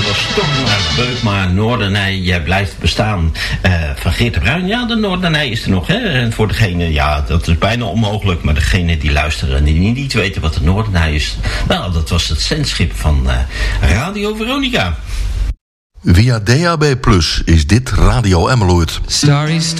Storm, Beukma, Noorderney, jij blijft bestaan. Van Geert de Bruin, ja, de Noorderney is er nog. Hè? En voor degene, ja, dat is bijna onmogelijk. Maar degene die luisteren en die niet weten wat de Noorderney is. Nou, dat was het zendschip van Radio Veronica. Via DAB+ is dit Radio Emmeloord. Starry